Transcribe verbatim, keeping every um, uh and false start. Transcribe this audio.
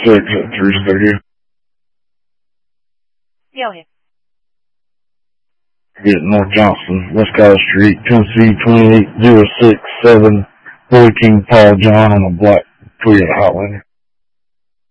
six at three Studio. Yeah, okay. Get North Johnston, West College Street, Tennessee twenty-eight oh six seven, Boy King Paul John on a black Toyota Highlander.